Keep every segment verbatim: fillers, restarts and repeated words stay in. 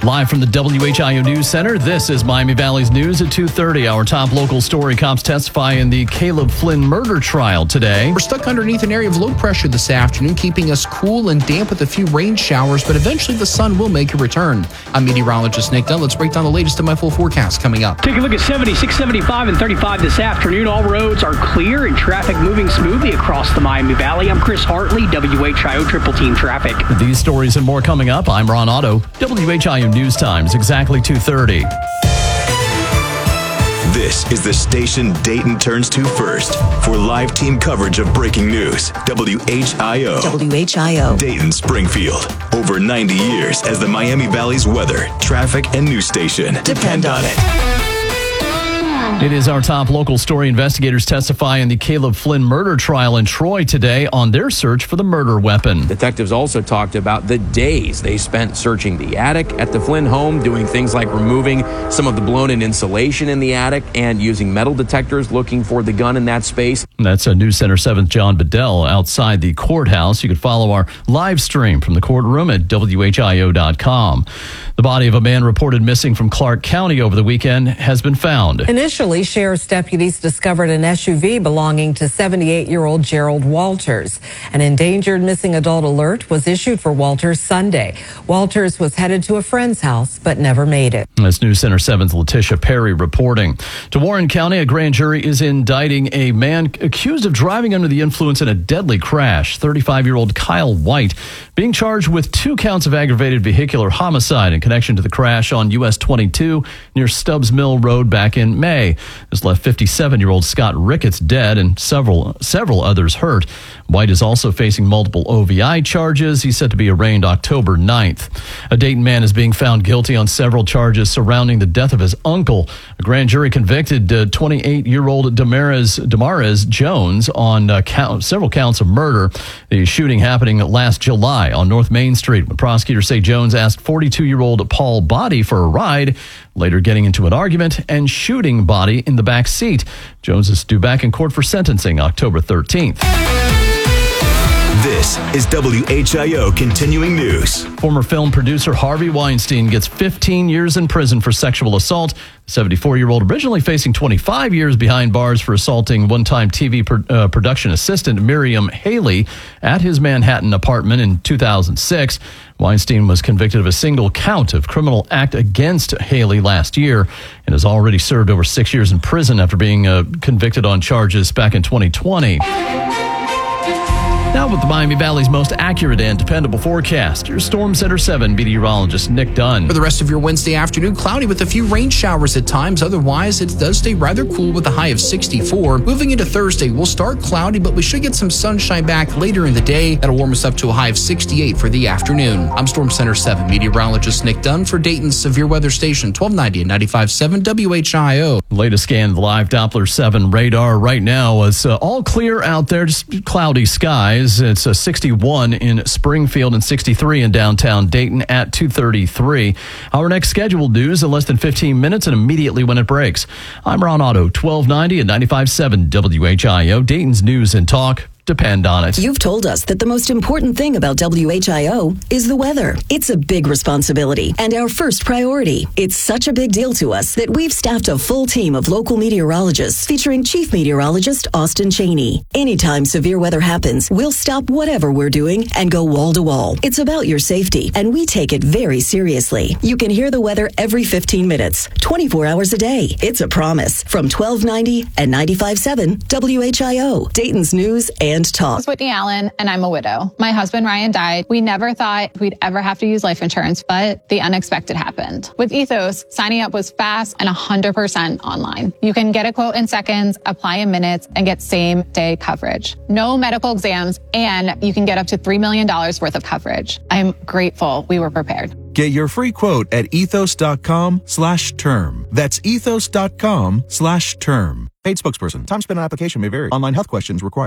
Live from the W H I O News Center, this is Miami Valley's News at two thirty. Our top local story: cops testify in the Caleb Flynn murder trial today. We're stuck underneath an area of low pressure this afternoon, keeping us cool and damp with a few rain showers, but eventually the sun will make a return. I'm meteorologist Nick Dunn. Let's break down the latest in my full forecast coming up. Take a look at seventy-six, seventy-five, and thirty-five this afternoon. All roads are clear and traffic moving smoothly across the Miami Valley. I'm Chris Hartley, W H I O Triple Team Traffic. These stories and more coming up. I'm Ron Otto, W H I O News Times, exactly two thirty. This is the station Dayton turns to first for live team coverage of breaking news. W H I O. W H I O. Dayton Springfield. Over ninety years as the Miami Valley's weather, traffic, and news station. Depend on it. It is our top local story. Investigators testify in the Caleb Flynn murder trial in Troy today on their search for the murder weapon. Detectives also talked about the days they spent searching the attic at the Flynn home, doing things like removing some of the blown-in insulation in the attic and using metal detectors looking for the gun in that space. That's a News Center seven's John Bedell outside the courthouse. You can follow our live stream from the courtroom at W H I O dot com. The body of a man reported missing from Clark County over the weekend has been found. Initially, sheriff's deputies discovered an S U V belonging to seventy-eight-year-old Gerald Walters. An endangered missing adult alert was issued for Walters Sunday. Walters was headed to a friend's house, but never made it. That's News Center seven's Letitia Perry reporting. To Warren County, a grand jury is indicting a man accused of driving under the influence in a deadly crash. thirty-five-year-old Kyle White being charged with two counts of aggravated vehicular homicide in connection to the crash on U S twenty-two near Stubbs Mill Road back in May. This left fifty-seven-year-old Scott Ricketts dead and several several others hurt. White is also facing multiple O V I charges. He's set to be arraigned October ninth. A Dayton man is being found guilty on several charges surrounding the death of his uncle. A grand jury convicted uh, twenty-eight-year-old Damaris, Damaris Jones on uh, count, several counts of murder. The shooting happening last July on North Main Street when prosecutors say Jones asked forty-two-year-old Paul Body for a ride, later getting into an argument and shooting Body in the back seat. Jones is due back in court for sentencing October thirteenth. This is W H I O Continuing News. Former film producer Harvey Weinstein gets fifteen years in prison for sexual assault. The seventy-four-year-old originally facing twenty-five years behind bars for assaulting one-time T V pro- uh, production assistant Miriam Haley at his Manhattan apartment in two thousand six. Weinstein was convicted of a single count of criminal act against Haley last year and has already served over six years in prison after being uh, convicted on charges back in twenty twenty. Now with the Miami Valley's most accurate and dependable forecast, your Storm Center seven meteorologist Nick Dunn. For the rest of your Wednesday afternoon, cloudy with a few rain showers at times. Otherwise, it does stay rather cool with a high of sixty-four. Moving into Thursday, we'll start cloudy, but we should get some sunshine back later in the day. That'll warm us up to a high of sixty-eight for the afternoon. I'm Storm Center seven meteorologist Nick Dunn for Dayton's Severe Weather Station, twelve ninety and ninety-five point seven W H I O. Latest scan of the live Doppler seven radar right now is uh, all clear out there, just cloudy skies. It's a sixty-one in Springfield and sixty-three in downtown Dayton at two thirty-three. Our next scheduled news in less than fifteen minutes and immediately when it breaks. I'm Ron Otto, twelve ninety and ninety-five point seven W H I O, Dayton's News and Talk. Depend on it. You've told us that the most important thing about W H I O is the weather. It's a big responsibility and our first priority. It's such a big deal to us that we've staffed a full team of local meteorologists featuring Chief Meteorologist Austin Cheney. Anytime severe weather happens, we'll stop whatever we're doing and go wall to wall. It's about your safety, and we take it very seriously. You can hear the weather every fifteen minutes, twenty-four hours a day. It's a promise from twelve ninety and ninety-five point seven W H I O, Dayton's News and Talk. It's Whitney Allen, and I'm a widow. My husband, Ryan, died. We never thought we'd ever have to use life insurance, but the unexpected happened. With Ethos, signing up was fast and one hundred percent online. You can get a quote in seconds, apply in minutes, and get same-day coverage. No medical exams, and you can get up to three million dollars worth of coverage. I'm grateful we were prepared. Get your free quote at ethos.com slash term. That's ethos.com slash term. Paid spokesperson. Time spent on application may vary. Online health questions required.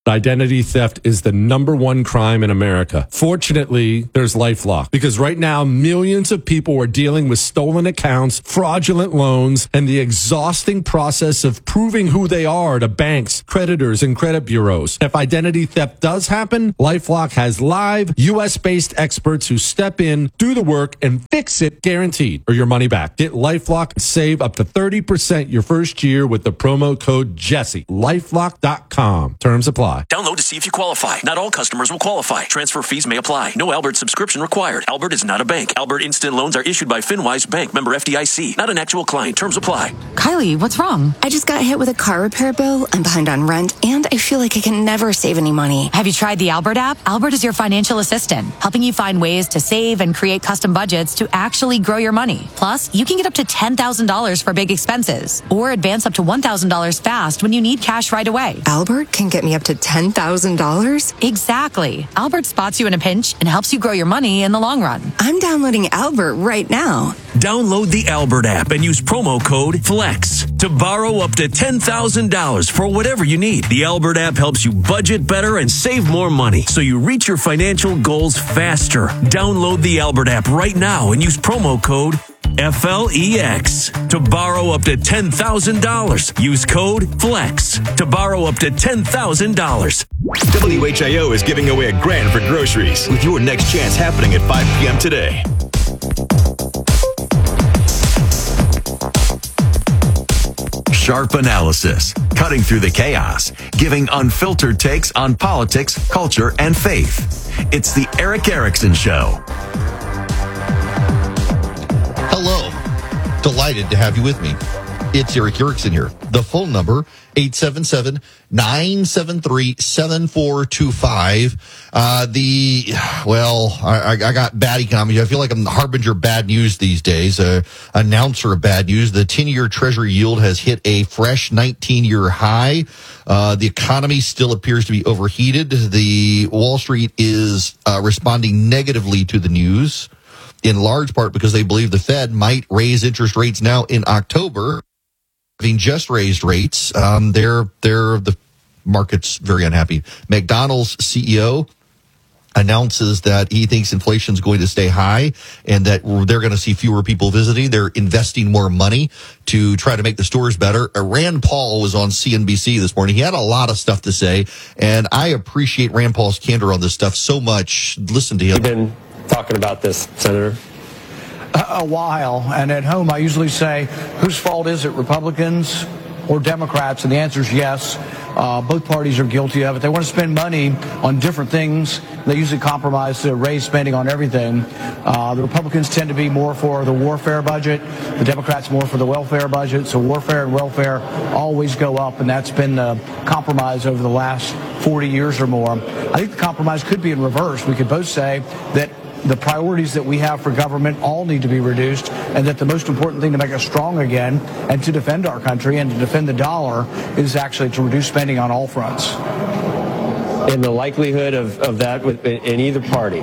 Identity theft is the number one crime in America. Fortunately, there's LifeLock, because right now millions of people are dealing with stolen accounts, fraudulent loans, and the exhausting process of proving who they are to banks, creditors, and credit bureaus. If identity theft does happen, LifeLock has live U S-based experts who step in, do the work, and fix it guaranteed, or your money back. Get LifeLock and save up to thirty percent your first year with the promo code Jesse. LifeLock dot com. Terms apply. Download to see if you qualify. Not all customers will qualify. Transfer fees may apply. No Albert subscription required. Albert is not a bank. Albert Instant Loans are issued by FinWise Bank, member F D I C. Not an actual client. Terms apply. Kylie, what's wrong? I just got hit with a car repair bill. I'm behind on rent, and I feel like I can never save any money. Have you tried the Albert app? Albert is your financial assistant, helping you find ways to save and create custom budgets to actually grow your money. Plus, you can get up to ten thousand dollars for big expenses, or advance up to one thousand dollars fast when you need cash right away. Albert can get me up to ten thousand dollars? Exactly. Albert spots you in a pinch and helps you grow your money in the long run. I'm downloading Albert right now. Download the Albert app and use promo code FLEX to borrow up to ten thousand dollars for whatever you need. The Albert app helps you budget better and save more money, so you reach your financial goals faster. Download the Albert app right now and use promo code F L E X to borrow up to ten thousand dollars. Use code FLEX to borrow up to ten thousand dollars. W H I O is giving away a grand for groceries with your next chance happening at five p.m. today. Sharp analysis, cutting through the chaos, giving unfiltered takes on politics, culture, and faith. It's the Erick Erickson Show. Hello. Delighted to have you with me. It's Erick Erickson here. The phone number, eight seven seven, nine seven three, seven four two five. Uh, the, well, I, I got bad economy. I feel like I'm the harbinger of bad news these days, uh, announcer of bad news. The ten-year Treasury yield has hit a fresh nineteen-year high. Uh, the economy still appears to be overheated. The Wall Street is uh, responding negatively to the news, in large part because they believe the Fed might raise interest rates now in October. Having just raised rates, um, they're, they're, the market's very unhappy. McDonald's C E O announces that he thinks inflation is going to stay high and that they're going to see fewer people visiting. They're investing more money to try to make the stores better. Uh, Rand Paul was on C N B C this morning. He had a lot of stuff to say, and I appreciate Rand Paul's candor on this stuff so much. Listen to him. You've been talking about this, Senator? A while, and at home I usually say, whose fault is it, Republicans or Democrats? And the answer is yes. Uh, both parties are guilty of it. They want to spend money on different things. They usually compromise to raise spending on everything. Uh, the Republicans tend to be more for the warfare budget. The Democrats more for the welfare budget. So warfare and welfare always go up, and that's been the compromise over the last forty years or more. I think the compromise could be in reverse. We could both say that the priorities that we have for government all need to be reduced, and that the most important thing to make us strong again and to defend our country and to defend the dollar is actually to reduce spending on all fronts. And the likelihood of, of that with, in either party?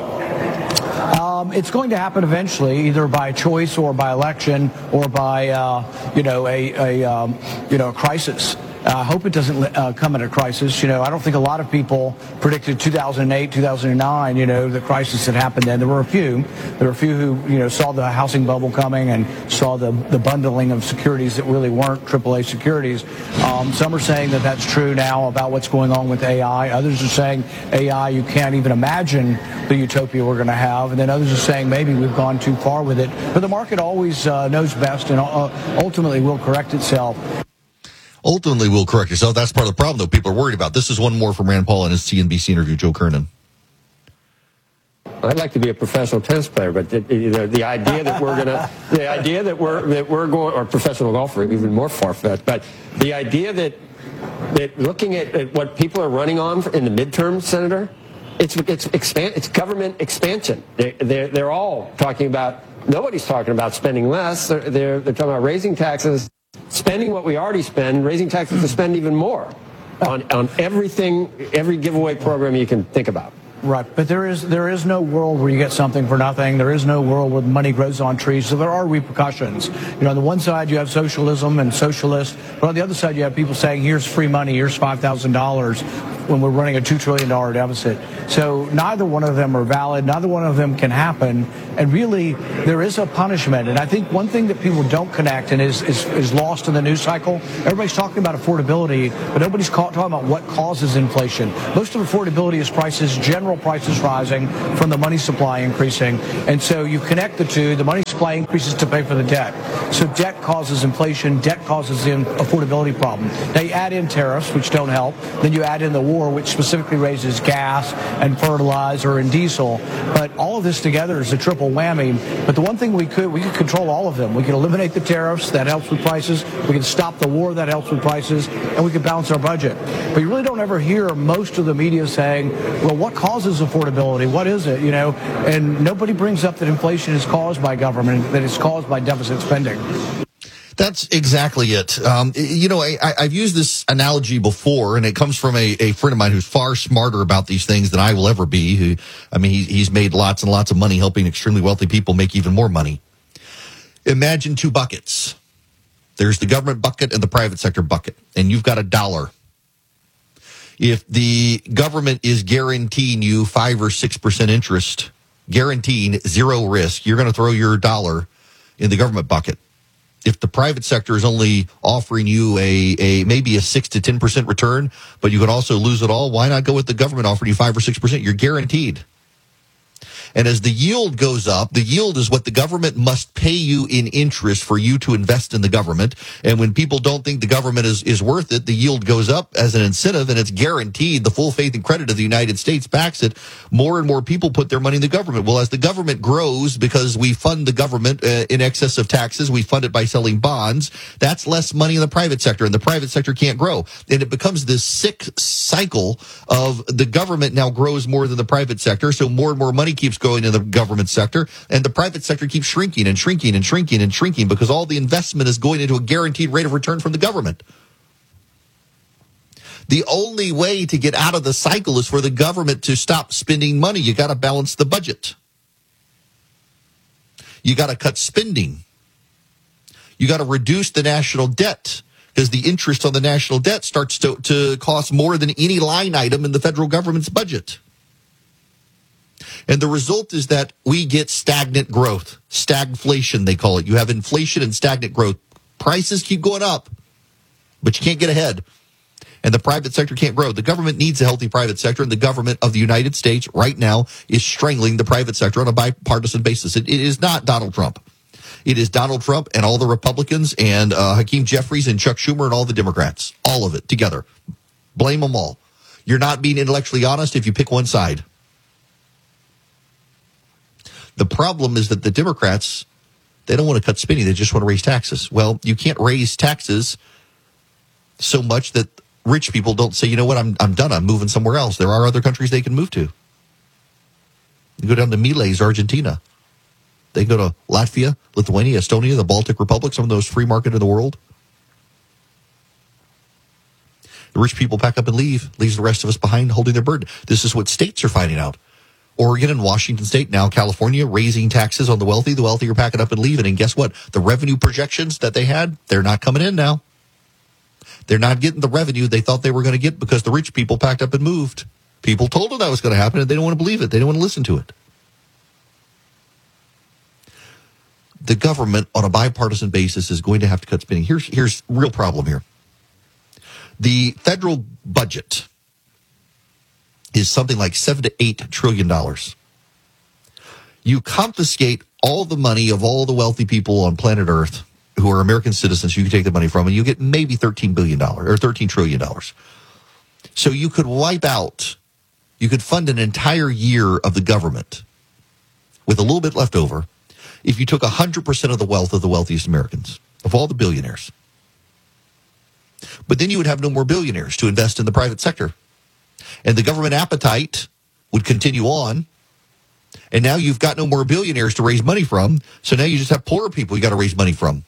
Um, it's going to happen eventually, either by choice or by election or by, uh, you know, a, a um, you know, a crisis. I hope it doesn't uh, come at a crisis. You know, I don't think a lot of people predicted two thousand eight, two thousand nine, you know, the crisis that happened then. There were a few. There were a few who, you know, saw the housing bubble coming and saw the, the bundling of securities that really weren't triple A securities. Um, some are saying that that's true now about what's going on with A I. Others are saying A I, you can't even imagine the utopia we're going to have. And then others are saying maybe we've gone too far with it. But the market always uh, knows best and uh, ultimately will correct itself. Ultimately will correct yourself. That's part of the problem, though, people are worried about. This is one more from Rand Paul in his C N B C interview, Joe Kernan. I'd like to be a professional tennis player, but the, the, the idea that we're gonna, the idea that we're that we're going, or professional golfer, even more far-fetched. But the idea that that looking at, at what people are running on in the midterm, Senator, it's it's expand, it's government expansion. They, they're they're all talking about. Nobody's talking about spending less. They're they're, they're talking about raising taxes. Spending what we already spend, raising taxes to spend even more on, on everything, every giveaway program you can think about. Right, but there is there is no world where you get something for nothing. There is no world where money grows on trees. So there are repercussions. You know, on the one side you have socialism and socialists, but on the other side you have people saying, "Here's free money. Here's five thousand dollars," when we're running a two trillion dollar deficit. So neither one of them are valid. Neither one of them can happen. And really, there is a punishment. And I think one thing that people don't connect and is is, is lost in the news cycle. Everybody's talking about affordability, but nobody's ca- talking about what causes inflation. Most of affordability is prices, general prices rising from the money supply increasing. And so you connect the two. The money supply increases to pay for the debt. So debt causes inflation. Debt causes the affordability problem. Now you add in tariffs, which don't help. Then you add in the war, which specifically raises gas and fertilizer and diesel. But all of this together is a triple whammy. But the one thing we could, we could control all of them. We could eliminate the tariffs. That helps with prices. We could stop the war. That helps with prices. And we could balance our budget. But you really don't ever hear most of the media saying, well, what causes affordability? What is it? You know, and nobody brings up that inflation is caused by government, that it's caused by deficit spending. That's exactly it. Um, you know, I, I've used this analogy before, and it comes from a, a friend of mine who's far smarter about these things than I will ever be. Who, I mean, he, he's made lots and lots of money helping extremely wealthy people make even more money. Imagine two buckets. There's the government bucket and the private sector bucket, and you've got a dollar. If the government is guaranteeing you five or six percent interest, guaranteeing zero risk, you're going to throw your dollar in the government bucket. If the private sector is only offering you a, a maybe a six to ten percent return, but you could also lose it all, why not go with the government offering you five or six percent? You're guaranteed. And as the yield goes up, the yield is what the government must pay you in interest for you to invest in the government. And when people don't think the government is, is worth it, the yield goes up as an incentive, and it's guaranteed. The full faith and credit of the United States backs it. More and more people put their money in the government. Well, as the government grows, because we fund the government uh, in excess of taxes, we fund it by selling bonds, that's less money in the private sector, and the private sector can't grow. And it becomes this sick cycle of the government now grows more than the private sector, so more and more money keeps going in the government sector, and the private sector keeps shrinking and shrinking and shrinking and shrinking because all the investment is going into a guaranteed rate of return from the government. The only way to get out of the cycle is for the government to stop spending money. You got to balance the budget. You got to cut spending. You got to reduce the national debt, because the interest on the national debt starts to, to cost more than any line item in the federal government's budget. And the result is that we get stagnant growth, stagflation, they call it. You have inflation and stagnant growth. Prices keep going up, but you can't get ahead. And the private sector can't grow. The government needs a healthy private sector, and the government of the United States right now is strangling the private sector on a bipartisan basis. It, it is not Donald Trump. It is Donald Trump and all the Republicans and uh, Hakeem Jeffries and Chuck Schumer and all the Democrats. All of it together. Blame them all. You're not being intellectually honest if you pick one side. The problem is that the Democrats, they don't want to cut spending. They just want to raise taxes. Well, you can't raise taxes so much that rich people don't say, you know what, I'm I'm done. I'm moving somewhere else. There are other countries they can move to. You go down to Miles, Argentina. They go to Latvia, Lithuania, Estonia, the Baltic Republic, some of those free market in the world. The rich people pack up and leave, leaves the rest of us behind holding their burden. This is what states are finding out. Oregon and Washington State, now California, raising taxes on the wealthy. The wealthy are packing up and leaving. And guess what? The revenue projections that they had, they're not coming in now. They're not getting the revenue they thought they were going to get because the rich people packed up and moved. People told them that was going to happen, and they don't want to believe it. They don't want to listen to it. The government, on a bipartisan basis, is going to have to cut spending. Here's here's the real problem here. The federal budget is something like seven to eight trillion dollars. You confiscate all the money of all the wealthy people on planet Earth who are American citizens, you can take the money from, and you get maybe thirteen billion dollars or thirteen trillion dollars. So you could wipe out, you could fund an entire year of the government with a little bit left over if you took one hundred percent of the wealth of the wealthiest Americans, of all the billionaires. But then you would have no more billionaires to invest in the private sector. And the government appetite would continue on. And now you've got no more billionaires to raise money from. So now you just have poorer people you got to raise money from.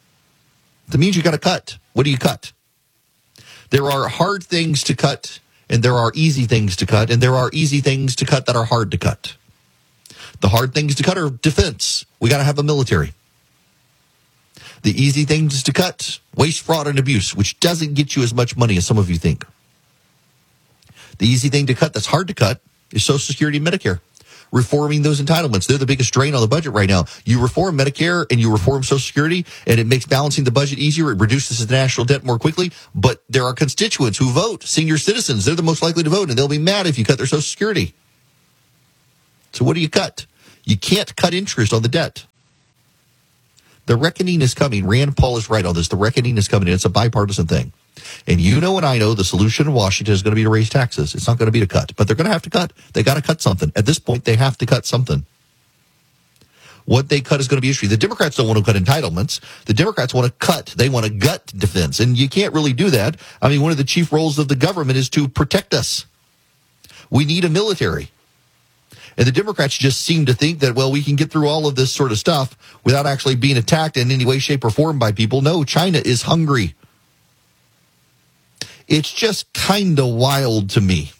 That means you got to cut. What do you cut? There are hard things to cut And there are easy things to cut, and there are easy things to cut that are hard to cut. The hard things to cut are defense. We got to have a military. The easy things to cut, waste, fraud, and abuse, which doesn't get you as much money as some of you think. The easy thing to cut that's hard to cut is Social Security and Medicare. Reforming those entitlements. They're the biggest drain on the budget right now. You reform Medicare and you reform Social Security, and it makes balancing the budget easier. It reduces the national debt more quickly. But there are constituents who vote, senior citizens. They're the most likely to vote, and they'll be mad if you cut their Social Security. So what do you cut? You can't cut interest on the debt. The reckoning is coming. Rand Paul is right on this. The reckoning is coming. It's a bipartisan thing. And you know and I know the solution in Washington is going to be to raise taxes. It's not going to be to cut. But they're going to have to cut. They got to cut something. At this point, they have to cut something. What they cut is going to be an issue. The Democrats don't want to cut entitlements. The Democrats want to cut. They want to gut defense. And you can't really do that. I mean, one of the chief roles of the government is to protect us. We need a military. And the Democrats just seem to think that, well, we can get through all of this sort of stuff without actually being attacked in any way, shape, or form by people. No, China is hungry. It's just kind of wild to me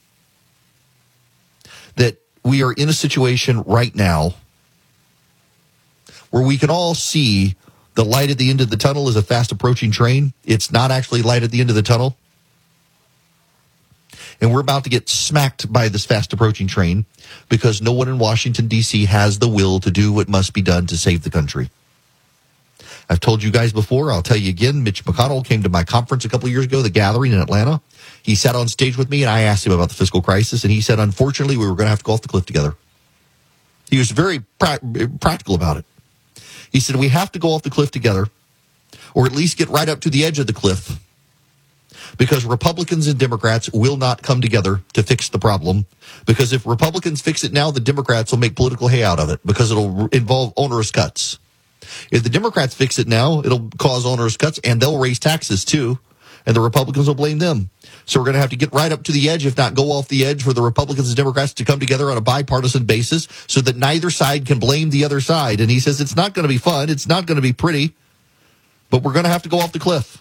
that we are in a situation right now where we can all see the light at the end of the tunnel is a fast approaching train. It's not actually light at the end of the tunnel. And we're about to get smacked by this fast approaching train because no one in Washington, D C has the will to do what must be done to save the country. I've told you guys before, I'll tell you again, Mitch McConnell came to my conference a couple of years ago, the Gathering in Atlanta. He sat on stage with me and I asked him about the fiscal crisis, and he said, unfortunately, we were going to have to go off the cliff together. He was very pra- practical about it. He said, we have to go off the cliff together, or at least get right up to the edge of the cliff, because Republicans and Democrats will not come together to fix the problem. Because if Republicans fix it now, the Democrats will make political hay out of it because it'll involve onerous cuts. If the Democrats fix it now, it'll cause onerous cuts, and they'll raise taxes too, and the Republicans will blame them. So we're going to have to get right up to the edge, if not go off the edge, for the Republicans and Democrats to come together on a bipartisan basis so that neither side can blame the other side. And he says it's not going to be fun, it's not going to be pretty, but we're going to have to go off the cliff.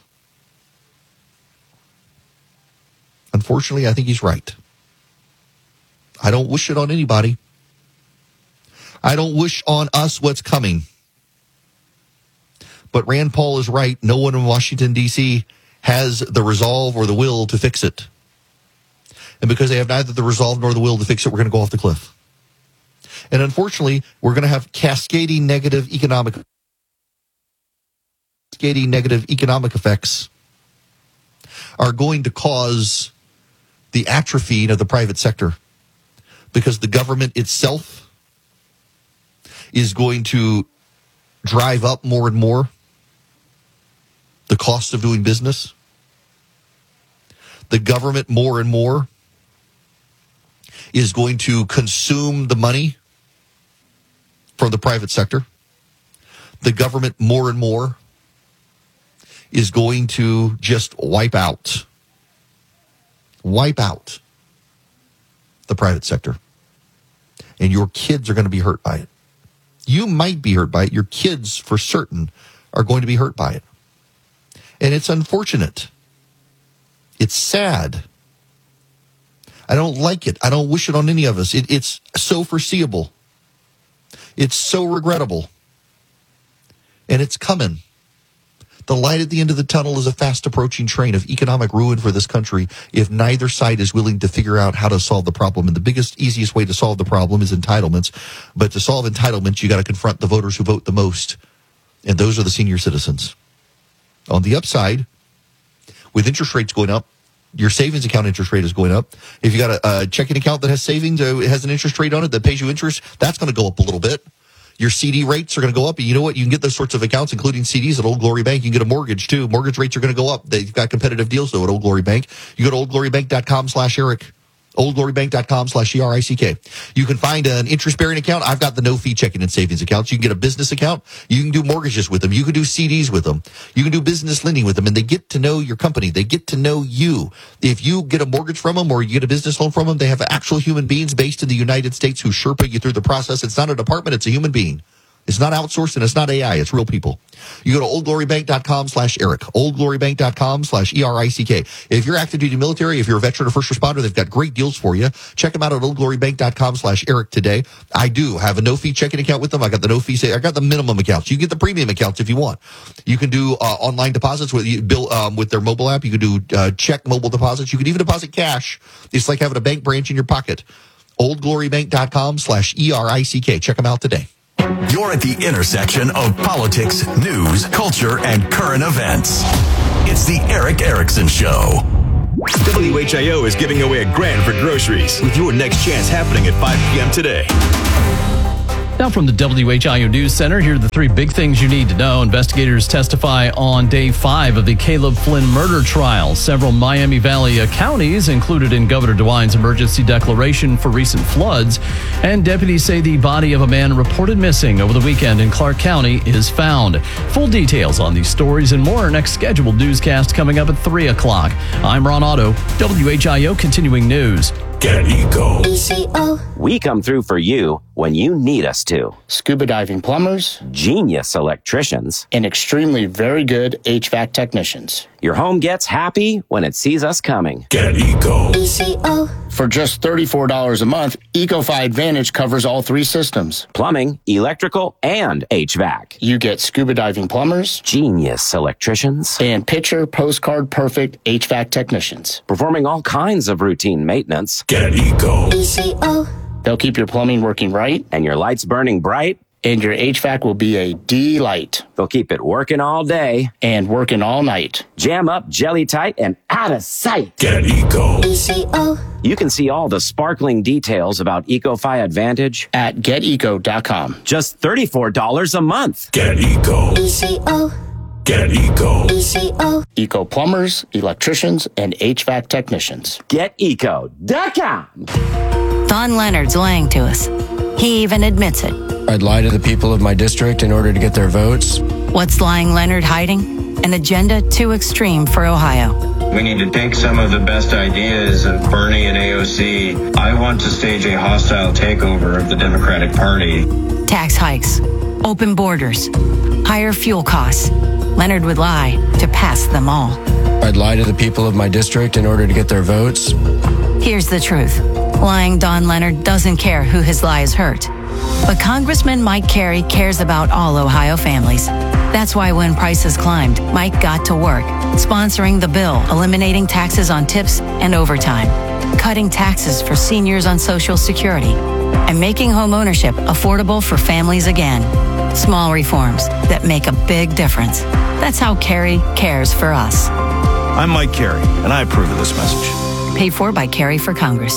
Unfortunately, I think he's right. I don't wish it on anybody. I don't wish on us what's coming. But Rand Paul is right. No one in Washington, D C has the resolve or the will to fix it. And because they have neither the resolve nor the will to fix it, we're going to go off the cliff. And unfortunately, we're going to have cascading negative economic cascading negative economic effects are going to cause the atrophying of the private sector, because the government itself is going to drive up more and more the cost of doing business. The government more and more is going to consume the money from the private sector. The government more and more is going to just wipe out, wipe out the private sector. And your kids are going to be hurt by it. You might be hurt by it. Your kids, for certain, are going to be hurt by it. And it's unfortunate. It's sad. I don't like it. I don't wish it on any of us. It, it's so foreseeable. It's so regrettable. And it's coming. The light at the end of the tunnel is a fast approaching train of economic ruin for this country if neither side is willing to figure out how to solve the problem. And the biggest, easiest way to solve the problem is entitlements. But to solve entitlements, you got to confront the voters who vote the most. And those are the senior citizens. On the upside, with interest rates going up, your savings account interest rate is going up. If you got a, a checking account that has savings, uh, it has an interest rate on it that pays you interest, that's going to go up a little bit. Your C D rates are going to go up. And you know what? You can get those sorts of accounts, including C Ds at Old Glory Bank. You can get a mortgage, too. Mortgage rates are going to go up. They've got competitive deals, though, at Old Glory Bank. You go to oldglorybank.com slash Eric. oldglorybank.com slash E R I C K. You can find an interest-bearing account. I've got the no-fee checking and savings accounts. You can get a business account. You can do mortgages with them. You can do C Ds with them. You can do business lending with them, and they get to know your company. They get to know you. If you get a mortgage from them or you get a business loan from them, they have actual human beings based in the United States who Sherpa you through the process. It's not a department. It's a human being. It's not outsourced and it's not A I. It's real people. You go to oldglorybank.com slash Eric, oldglorybank.com slash E R I C K. If you're active duty military, if you're a veteran or first responder, they've got great deals for you. Check them out at oldglorybank.com slash Eric today. I do have a no-fee checking account with them. I got the no-fee, I got the minimum accounts. You get the premium accounts if you want. You can do uh, online deposits with you bill um, with their mobile app. You can do uh, check mobile deposits. You can even deposit cash. It's like having a bank branch in your pocket. oldglorybank.com slash E R I C K. Check them out today. You're at the intersection of politics, news, culture, and current events. It's the Eric Erickson Show. W H I O is giving away a grand for groceries with your next chance happening at five p.m. today. Now from the W H I O News Center, here are the three big things you need to know. Investigators testify on day five of the Caleb Flynn murder trial. Several Miami Valley counties included in Governor DeWine's emergency declaration for recent floods. And deputies say the body of a man reported missing over the weekend in Clark County is found. Full details on these stories and more. Next scheduled newscast coming up at three o'clock. I'm Ron Otto, W H I O Continuing News. Get Eco. We come through for you when you need us to. Scuba diving plumbers, genius electricians, and extremely very good H V A C technicians. Your home gets happy when it sees us coming. Get Eco. For just thirty-four dollars a month, EcoFi Advantage covers all three systems. Plumbing, electrical, and H V A C. You get scuba diving plumbers, genius electricians, and picture postcard perfect H V A C technicians. Performing all kinds of routine maintenance. Get Eco. They'll keep your plumbing working right, and your lights burning bright, and your H V A C will be a delight. They'll keep it working all day and working all night. Jam up, jelly tight, and out of sight. Get Eco. You can see all the sparkling details about EcoFi Advantage at get eco dot com. Just thirty-four dollars a month. Get Eco. Get Eco. Eco plumbers, electricians, and H V A C technicians. get eco dot com. Don Leonard's lying to us. He even admits it. I'd lie to the people of my district in order to get their votes. What's lying Leonard hiding? An agenda too extreme for Ohio. We need to take some of the best ideas of Bernie and A O C. I want to stage a hostile takeover of the Democratic Party. Tax hikes, open borders, higher fuel costs. Leonard would lie to pass them all. I'd lie to the people of my district in order to get their votes. Here's the truth. Lying Don Leonard doesn't care who his lies hurt. But Congressman Mike Carey cares about all Ohio families. That's why when prices climbed, Mike got to work, sponsoring the bill, eliminating taxes on tips and overtime, cutting taxes for seniors on Social Security, and making home ownership affordable for families again. Small reforms that make a big difference. That's how Carey cares for us. I'm Mike Carey, and I approve of this message. Paid for by Carey for Congress.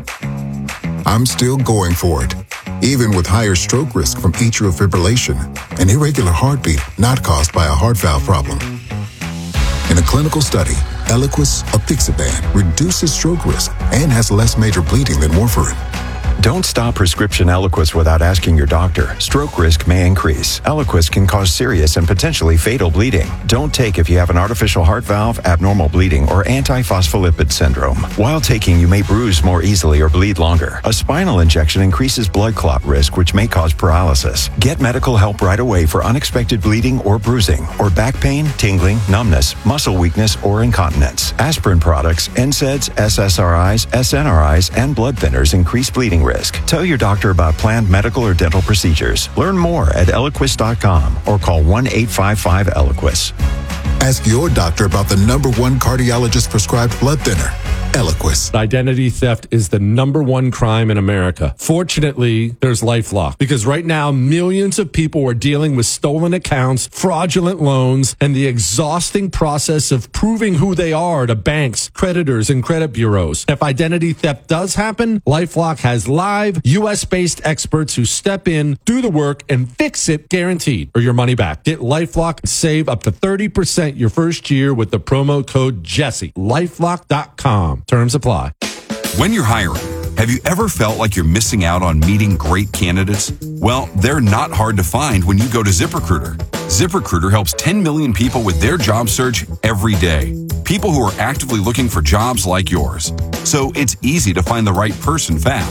I'm still going for it, even with higher stroke risk from atrial fibrillation, an irregular heartbeat not caused by a heart valve problem. In a clinical study, Eliquis apixaban reduces stroke risk and has less major bleeding than warfarin. Don't stop prescription Eliquis without asking your doctor. Stroke risk may increase. Eliquis can cause serious and potentially fatal bleeding. Don't take if you have an artificial heart valve, abnormal bleeding, or antiphospholipid syndrome. While taking, you may bruise more easily or bleed longer. A spinal injection increases blood clot risk, which may cause paralysis. Get medical help right away for unexpected bleeding or bruising, or back pain, tingling, numbness, muscle weakness, or incontinence. Aspirin products, N SAIDs, S S R Is, S N R Is, and blood thinners increase bleeding risk. Tell your doctor about planned medical or dental procedures. Learn more at eliquis dot com or call one eight five five Eliquis. Ask your doctor about the number one cardiologist prescribed blood thinner, Eliquis. Identity theft is the number one crime in America. Fortunately, there's LifeLock, because right now millions of people are dealing with stolen accounts, fraudulent loans, and the exhausting process of proving who they are to banks, creditors, and credit bureaus. If identity theft does happen, LifeLock has live U S-based experts who step in, do the work, and fix it guaranteed, or your money back. Get LifeLock and save up to thirty percent your first year with the promo code Jesse. lifelock dot com. Terms apply. When you're hiring, have you ever felt like you're missing out on meeting great candidates? Well, they're not hard to find when you go to ZipRecruiter. ZipRecruiter helps ten million people with their job search every day. People who are actively looking for jobs like yours. So it's easy to find the right person fast.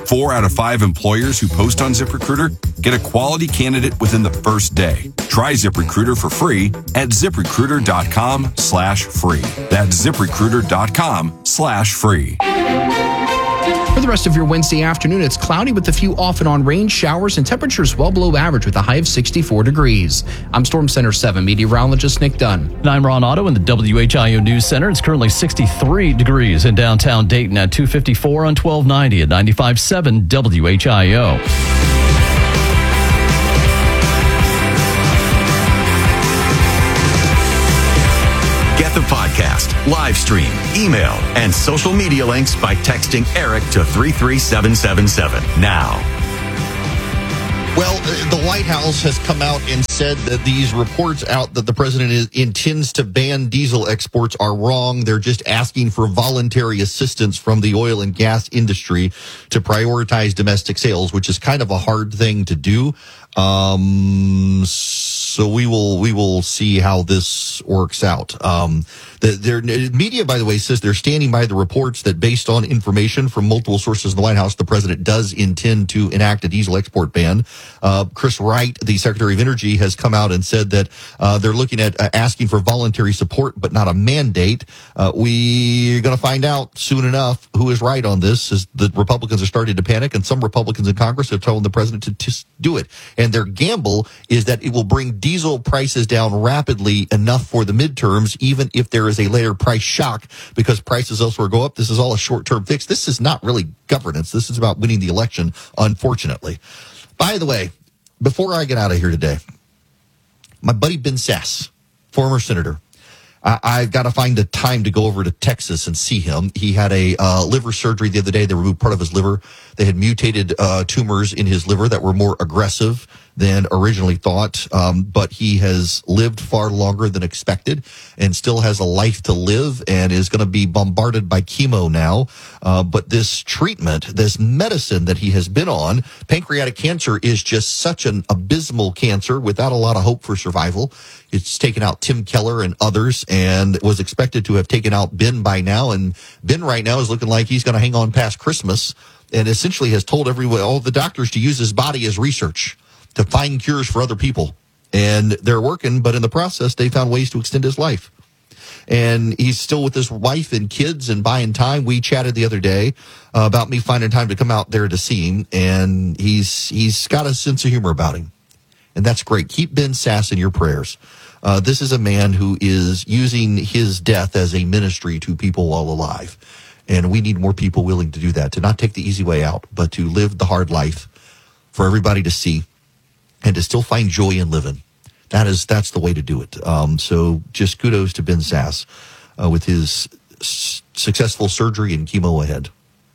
Four out of five employers who post on ZipRecruiter get a quality candidate within the first day. Try ZipRecruiter for free at ZipRecruiter.com slash free. That's ZipRecruiter.com slash free. For the rest of your Wednesday afternoon, it's cloudy with a few off and on rain showers and temperatures well below average with a high of sixty-four degrees. I'm Storm Center seven meteorologist Nick Dunn. And I'm Ron Otto in the W H I O News Center. It's currently sixty-three degrees in downtown Dayton at two fifty-four on twelve ninety at ninety-five point seven W H I O. Get the podcast, live stream, email, and social media links by texting Eric to three three seven seven seven now. Well, the White House has come out and said that these reports out that the president is, intends to ban diesel exports are wrong. They're just asking for voluntary assistance from the oil and gas industry to prioritize domestic sales, which is kind of a hard thing to do. Um, so we will we will see how this works out. Um, the, their media, by the way, says they're standing by the reports that based on information from multiple sources in the White House, the president does intend to enact a diesel export ban. Uh, Chris Wright, the Secretary of Energy, has come out and said that uh, they're looking at uh, asking for voluntary support, but not a mandate. Uh, we're going to find out soon enough who is right on this, as the Republicans are starting to panic, and some Republicans in Congress have told the president to just do it. And their gamble is that it will bring diesel prices down rapidly enough for the midterms, even if there is a later price shock because prices elsewhere go up. This is all a short-term fix. This is not really governance. This is about winning the election, unfortunately. By the way, before I get out of here today, my buddy Ben Sasse, former senator, I, I've got to find the time to go over to Texas and see him. He had a uh, liver surgery the other day. They removed part of his liver. They had mutated uh, tumors in his liver that were more aggressive than originally thought, um, but he has lived far longer than expected and still has a life to live and is going to be bombarded by chemo now. Uh, but this treatment, this medicine that he has been on, pancreatic cancer is just such an abysmal cancer without a lot of hope for survival. It's taken out Tim Keller and others and was expected to have taken out Ben by now. And Ben right now is looking like he's going to hang on past Christmas and essentially has told everyone, all the doctors, to use his body as research to find cures for other people. And they're working, but in the process, they found ways to extend his life. And he's still with his wife and kids and buying time. We chatted the other day uh, about me finding time to come out there to see him. And he's he's got a sense of humor about him. And that's great. Keep Ben Sasse in your prayers. Uh, this is a man who is using his death as a ministry to people while alive. And we need more people willing to do that, to not take the easy way out, but to live the hard life for everybody to see and to still find joy in living. That is, that's the way to do it. Um, so just kudos to Ben Sasse uh, with his s- successful surgery and chemo ahead.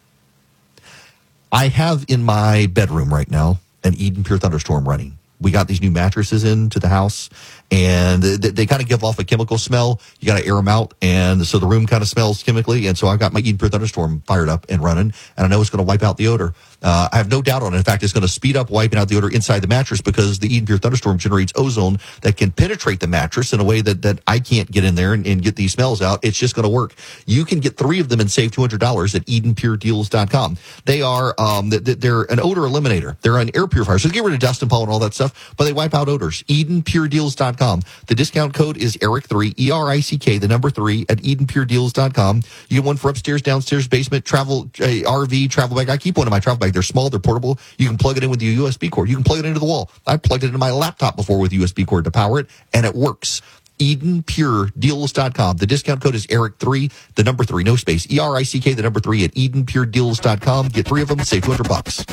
I have in my bedroom right now an Eden Pure Thunderstorm running. We got these new mattresses into the house, and they, they kind of give off a chemical smell. You got to air them out, and so the room kind of smells chemically. And so I've got my Eden Pure Thunderstorm fired up and running, and I know it's going to wipe out the odor. Uh, I have no doubt on it. In fact, it's going to speed up wiping out the odor inside the mattress because the Eden Pure Thunderstorm generates ozone that can penetrate the mattress in a way that, that I can't get in there and, and get these smells out. It's just going to work. You can get three of them and save two hundred dollars at Eden Pure Deals dot com. They are, um, they're an odor eliminator. They're an air purifier. So they get rid of dust and pollen and all that stuff, but they wipe out odors. Eden Pure Deals dot com. The discount code is Eric three, E R I C K, the number three, at Eden Pure Deals dot com. You get one for upstairs, downstairs, basement, travel, uh, R V, travel bag. I keep one in my travel bag. They're small, they're portable. You can plug it in with your U S B cord. You can plug it into the wall. I plugged it into my laptop before with U S B cord to power it, and it works. Eden Pure Deals dot com. The discount code is Eric three, the number three, no space. E R I C K, the number three, at Eden Pure Deals dot com. Get three of them, save two hundred bucks.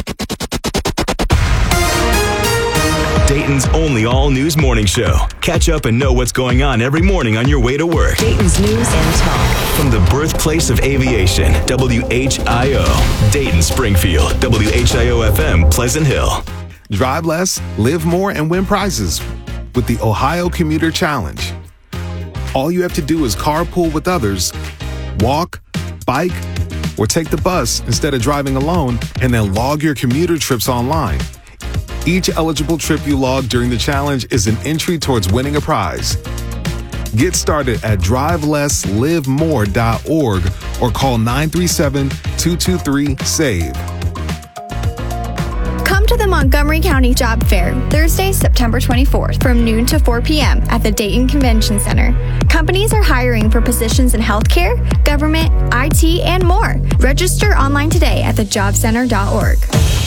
Dayton's only all-news morning show. Catch up and know what's going on every morning on your way to work. Dayton's news and talk. From the birthplace of aviation, W H I O. Dayton, Springfield, W H I O F M, Pleasant Hill. Drive less, live more, and win prizes with the Ohio Commuter Challenge. All you have to do is carpool with others, walk, bike, or take the bus instead of driving alone, and then log your commuter trips online. Each eligible trip you log during the challenge is an entry towards winning a prize. Get started at drive less live more dot org or call nine three seven, two two three, S A V E. Montgomery County Job Fair, Thursday, September twenty-fourth, from noon to four p.m. at the Dayton Convention Center. Companies are hiring for positions in healthcare, government, I T, and more. Register online today at the job center dot org.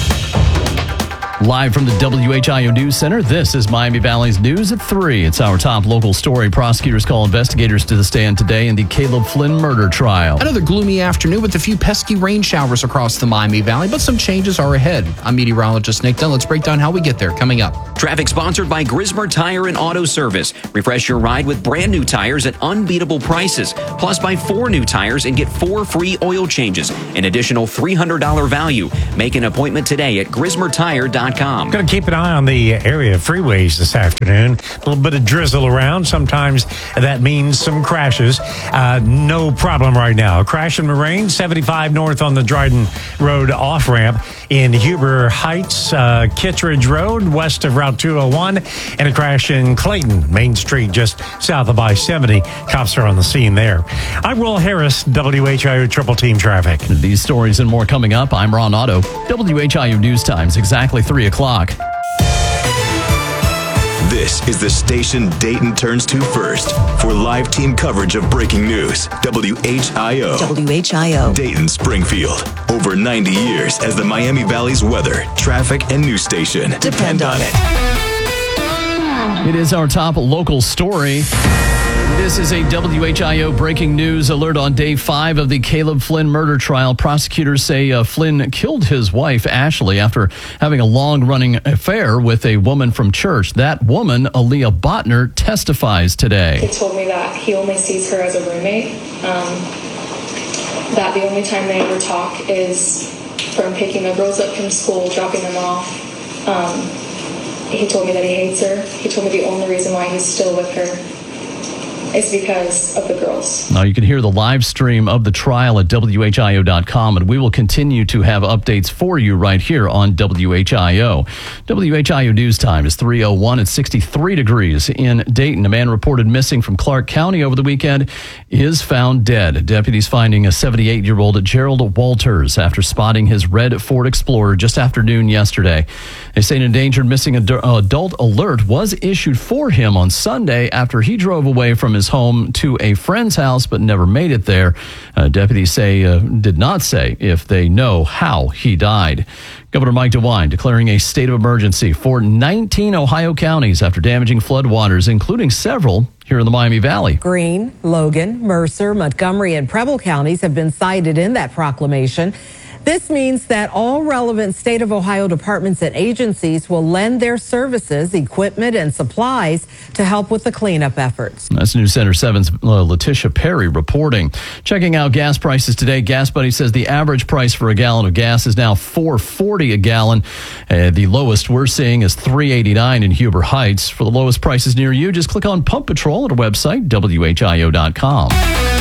Live from the W H I O News Center, this is Miami Valley's News at three. It's our top local story. Prosecutors call investigators to the stand today in the Caleb Flynn murder trial. Another gloomy afternoon with a few pesky rain showers across the Miami Valley, but some changes are ahead. I'm meteorologist Nick Dunn. Let's break down how we get there coming up. Traffic sponsored by Grismer Tire and Auto Service. Refresh your ride with brand new tires at unbeatable prices. Plus, buy four new tires and get four free oil changes. An additional three hundred dollars value. Make an appointment today at grismer tire dot com. Going to keep an eye on the area of freeways this afternoon. A little bit of drizzle around. Sometimes that means some crashes. Uh, no problem right now. A crash in the rain, seventy-five north on the Dryden Road off-ramp in Huber Heights, uh, Kittredge Road, west of Route two oh one, and a crash in Clayton, Main Street, just south of I seventy. Cops are on the scene there. I'm Will Harris, W H I O Triple Team Traffic. These stories and more coming up. I'm Ron Otto. W H I O News Times, exactly three o'clock. This is the station Dayton turns to first for live team coverage of breaking news. W H I O. W H I O. Dayton, Springfield. Over ninety years as the Miami Valley's weather, traffic, and news station. Depend on it. It is our top local story. This is a W H I O breaking news alert on day five of the Caleb Flynn murder trial. Prosecutors say uh, Flynn killed his wife, Ashley, after having a long-running affair with a woman from church. That woman, Aaliyah Botner, testifies today. He told me that he only sees her as a roommate, um, that the only time they ever talk is from picking the girls up from school, dropping them off. Um, he told me that he hates her. He told me the only reason why he's still with her is because of the girls. Now you can hear the live stream of the trial at W H I O dot com, and we will continue to have updates for you right here on W H I O. W H I O News Time is three oh one. It's sixty-three degrees in Dayton. A man reported missing from Clark County over the weekend is found dead. Deputies finding a seventy-eight-year-old Gerald Walters after spotting his red Ford Explorer just after noon yesterday. They say an endangered missing ad- adult alert was issued for him on Sunday after he drove away from his home to a friend's house but never made it there. Uh, deputies say uh, did not say if they know how he died. Governor Mike DeWine declaring a state of emergency for nineteen Ohio counties after damaging floodwaters, including several here in the Miami Valley. Greene, Logan, Mercer, Montgomery, and Preble counties have been cited in that proclamation. This means that all relevant state of Ohio departments and agencies will lend their services, equipment, and supplies to help with the cleanup efforts. That's News Center seven's uh, Letitia Perry reporting. Checking out gas prices today, Gas Buddy says the average price for a gallon of gas is now four forty a gallon. Uh, the lowest we're seeing is three eighty-nine in Huber Heights. For the lowest prices near you, just click on Pump Patrol at our website, W H I O dot com.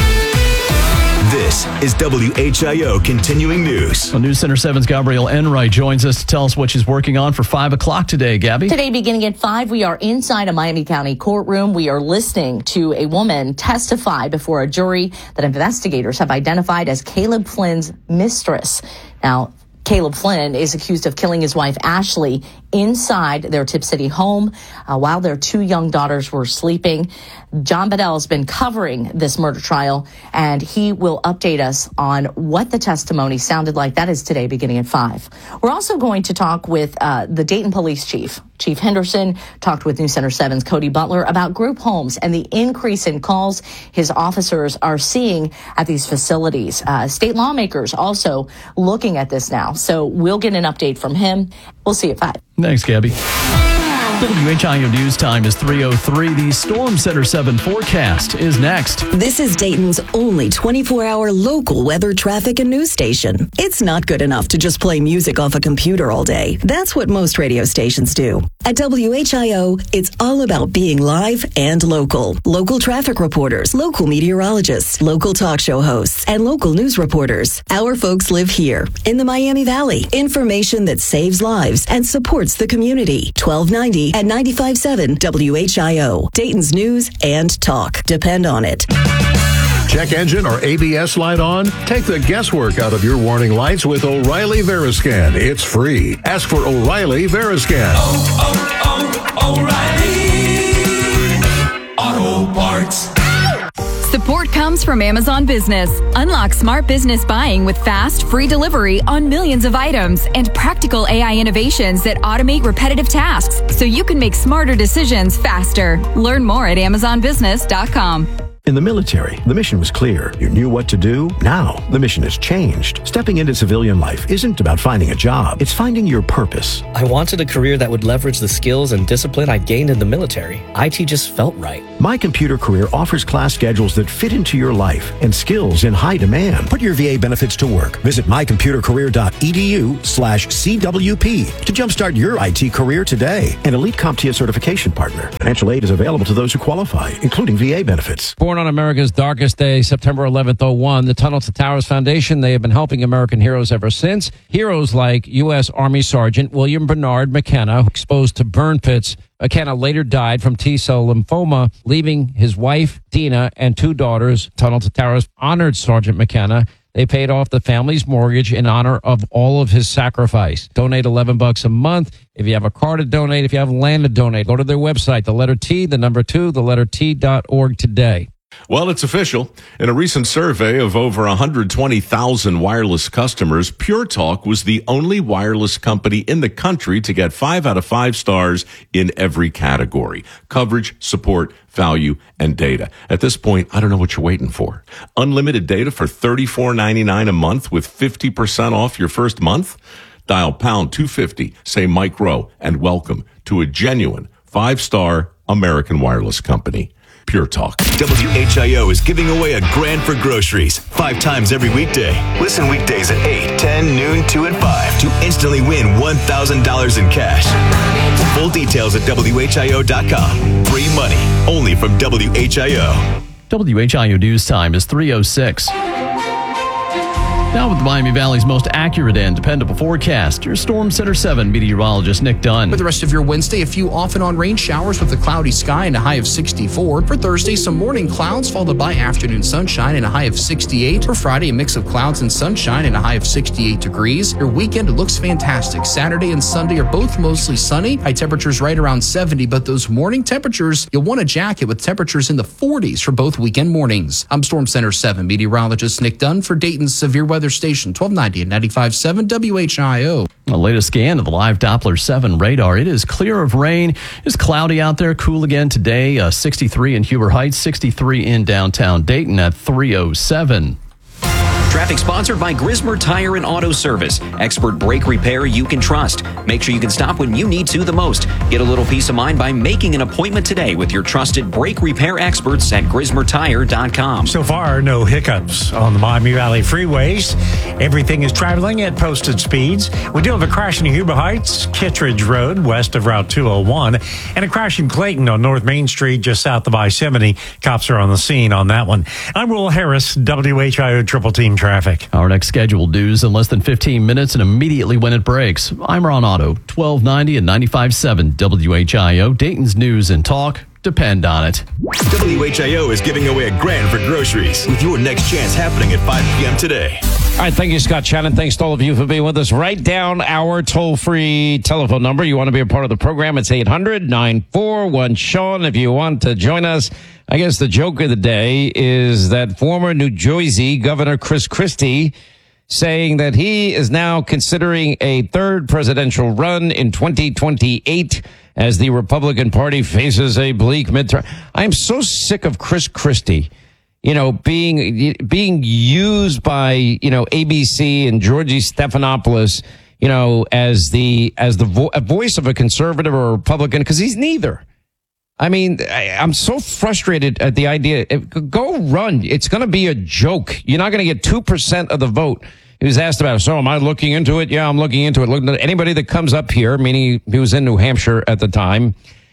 This is W H I O Continuing News. Well, News Center seven's Gabrielle Enright joins us to tell us what she's working on for five o'clock today. Gabby? Today, beginning at five, we are inside a Miami County courtroom. We are listening to a woman testify before a jury that investigators have identified as Caleb Flynn's mistress. Now, Caleb Flynn is accused of killing his wife, Ashley, inside their Tip City home uh, while their two young daughters were sleeping. John Bedell has been covering this murder trial, and he will update us on what the testimony sounded like. That is today, beginning at five. We're also going to talk with uh, the Dayton Police Chief. Chief Henderson talked with News Center seven's Cody Butler about group homes and the increase in calls his officers are seeing at these facilities. Uh, state lawmakers also looking at this now. So we'll get an update from him. We'll see you at five. Thanks, Gabby. W H I O News Time is three oh three. The Storm Center seven forecast is next. This is Dayton's only twenty-four hour local weather, traffic, and news station. It's not good enough to just play music off a computer all day. That's what most radio stations do. At W H I O, it's all about being live and local. Local traffic reporters, local meteorologists, local talk show hosts, and local news reporters. Our folks live here in the Miami Valley. Information that saves lives and supports the community. twelve ninety and ninety-five point seven W H I O. Dayton's news and talk. Depend on it. Check engine or A B S light on? Take the guesswork out of your warning lights with O'Reilly Veriscan. It's free. Ask for O'Reilly Veriscan. Oh, oh, oh, O'Reilly Auto Parts. Support comes from Amazon Business. Unlock smart business buying with fast, free delivery on millions of items and practical A I innovations that automate repetitive tasks so you can make smarter decisions faster. Learn more at amazon business dot com. In the military, the mission was clear. You knew what to do. Now, the mission has changed. Stepping into civilian life isn't about finding a job. It's finding your purpose. I wanted a career that would leverage the skills and discipline I gained in the military. I T just felt right. My Computer Career offers class schedules that fit into your life and skills in high demand. Put your V A benefits to work. Visit my computer career dot e d u slash C W P to jumpstart your I T career today. An elite CompTIA certification partner. Financial aid is available to those who qualify, including V A benefits. Born on America's darkest day, September eleventh, oh one, the Tunnel to Towers Foundation, they have been helping American heroes ever since. Heroes like U S Army Sergeant William Bernard McKenna, exposed to burn pits. McKenna later died from T-cell lymphoma, leaving his wife, Dina, and two daughters. Tunnel to Towers honored Sergeant McKenna. They paid off the family's mortgage in honor of all of his sacrifice. Donate eleven bucks a month. If you have a car to donate, if you have land to donate, go to their website, the letter T, the number two, the letter T dot org today. Well, it's official. In a recent survey of over one hundred twenty thousand wireless customers, Pure Talk was the only wireless company in the country to get five out of five stars in every category: coverage, support, value, and data. At this point, I don't know what you're waiting for. Unlimited data for thirty-four ninety-nine a month with fifty percent off your first month? Dial pound two fifty, say Mike Rowe, and welcome to a genuine five-star American wireless company. Pure Talk. W H I O is giving away a grand for groceries five times every weekday. Listen weekdays at eight, ten, noon, two, and five to instantly win one thousand dollars in cash. Full details at W H I O dot com. Free money only from W H I O. W H I O News Time is three oh six. Now with the Miami Valley's most accurate and dependable forecast, your Storm Center seven meteorologist Nick Dunn. For the rest of your Wednesday, a few off and on rain showers with a cloudy sky and a high of sixty-four. For Thursday, some morning clouds followed by afternoon sunshine and a high of sixty-eight. For Friday, a mix of clouds and sunshine and a high of sixty-eight degrees. Your weekend looks fantastic. Saturday and Sunday are both mostly sunny. High temperatures right around seventy, but those morning temperatures, you'll want a jacket with temperatures in the forties for both weekend mornings. I'm Storm Center seven meteorologist Nick Dunn for Dayton's Severe Weather Station, twelve ninety and ninety-five point seven W H I O. The latest scan of the live Doppler seven radar. It is clear of rain. It's cloudy out there. Cool again today. Uh, sixty-three in Huber Heights, sixty-three in downtown Dayton at three oh seven. Traffic sponsored by Grismer Tire and Auto Service. Expert brake repair you can trust. Make sure you can stop when you need to the most. Get a little peace of mind by making an appointment today with your trusted brake repair experts at grismer tire dot com. So far, no hiccups on the Miami Valley freeways. Everything is traveling at posted speeds. We do have a crash in Huber Heights, Kittredge Road, west of Route two oh one, and a crash in Clayton on North Main Street, just south of I seventy. Cops are on the scene on that one. I'm Will Harris, W H I O Triple Team Traffic. Our next scheduled news in less than fifteen minutes and immediately when it breaks. I'm Ron Otto, twelve ninety and ninety-five point seven W H I O, Dayton's News and Talk. Depend on it. W H I O is giving away a grand for groceries with your next chance happening at five p.m. today. All right, thank you, Scott Shannon. Thanks to all of you for being with us. Write down our toll-free telephone number. You want to be a part of the program, it's eight hundred, nine four one, Sean. If you want to join us, I guess the joke of the day is that former New Jersey Governor Chris Christie saying that he is now considering a third presidential run in twenty twenty-eight as the Republican Party faces a bleak midterm. I'm so sick of Chris Christie, you know, being being used by, you know, A B C and Georgie Stephanopoulos, you know, as the as the vo- a voice of a conservative or a Republican, because he's neither. I mean, I, I'm so frustrated at the idea. Go run. It's going to be a joke. You're not going to get two percent of the vote. He was asked about, so am I looking into it? Yeah, I'm looking into it. Look, anybody that comes up here, meaning he was in New Hampshire at the time.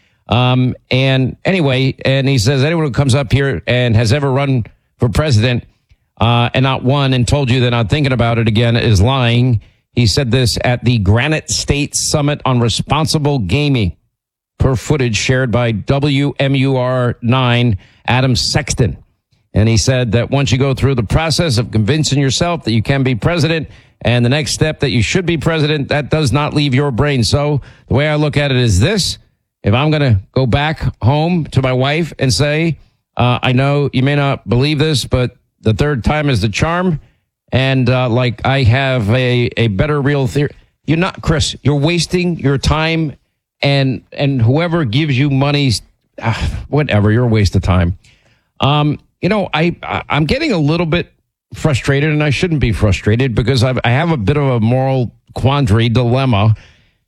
Um, and anyway, and he says anyone who comes up here and has ever run for president uh, and not won and told you they're not thinking about it again is lying. He said this at the Granite State Summit on Responsible Gaming, per footage shared by W M U R nine Adam Sexton. And he said that once you go through the process of convincing yourself that you can be president, and the next step that you should be president, that does not leave your brain. So the way I look at it is this. If I'm going to go back home to my wife and say, uh, I know you may not believe this, but the third time is the charm. And uh, like I have a, a better real theory. You're not, Chris, you're wasting your time, and and whoever gives you money, uh, whatever, you're a waste of time. Um, you know, I, I'm getting a little bit frustrated, and I shouldn't be frustrated because I've, I have a bit of a moral quandary dilemma.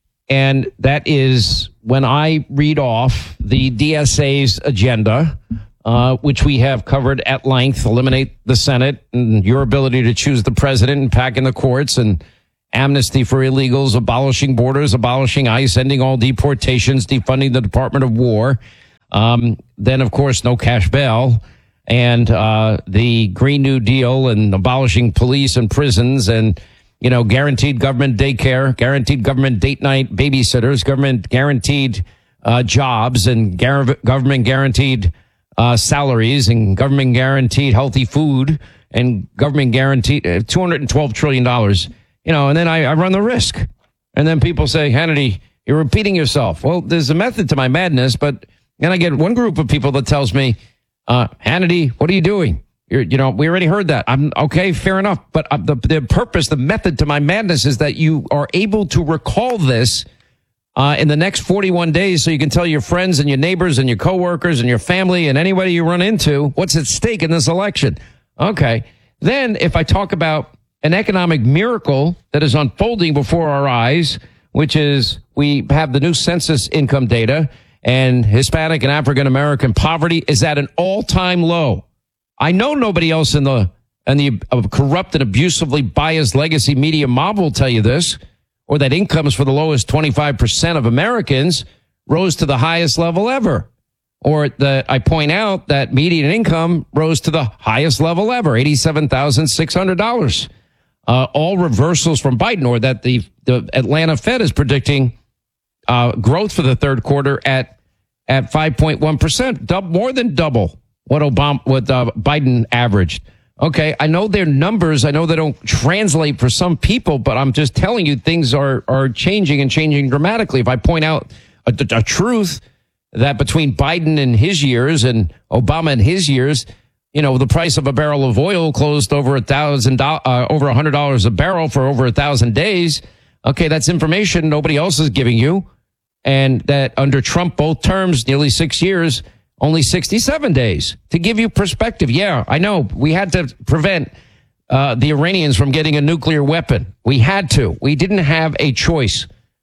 And that is when I read off the D S A's agenda, uh, which we have covered at length, eliminate the Senate and your ability to choose the president and pack in the courts, and amnesty for illegals, abolishing borders, abolishing ICE, ending all deportations, defunding the Department of War. Um, then, of course, no cash bail, and uh, the Green New Deal and abolishing police and prisons, and you know, guaranteed government daycare, guaranteed government date night babysitters, government guaranteed uh, jobs, and gar- government guaranteed uh, salaries, and government guaranteed healthy food, and government guaranteed uh, two hundred twelve trillion dollars. You know, and then I, I run the risk. And then people say, Hannity, you're repeating yourself. Well, there's a method to my madness, but then I get one group of people that tells me, uh, Hannity, what are you doing? You're, you know, we already heard that. I'm okay, fair enough. But uh, the, the purpose, the method to my madness is that you are able to recall this uh, in the next forty-one days so you can tell your friends and your neighbors and your coworkers and your family and anybody you run into what's at stake in this election. Okay. Then if I talk about an economic miracle that is unfolding before our eyes, which is we have the new census income data, and Hispanic and African American poverty is at an all-time low. I know nobody else in the in the uh, corrupt and abusively biased legacy media mob will tell you this, or that incomes for the lowest twenty-five percent of Americans rose to the highest level ever, or that I point out that median income rose to the highest level ever, eighty-seven thousand six hundred dollars. Uh, all reversals from Biden, or that the, the Atlanta Fed is predicting uh, growth for the third quarter at at five point one percent, dub, more than double what Obama, what uh, Biden averaged. Okay, I know their numbers. I know they don't translate for some people, but I'm just telling you things are are changing and changing dramatically. If I point out a, a truth that between Biden and his years and Obama and his years, you know, the price of a barrel of oil closed over a thousand, uh, over a hundred dollars a barrel for over a thousand days. Okay, that's information nobody else is giving you. And that under Trump, both terms, nearly six years, only sixty-seven days. To give you perspective, yeah, I know we had to prevent uh, the Iranians from getting a nuclear weapon. We had to. We didn't have a choice.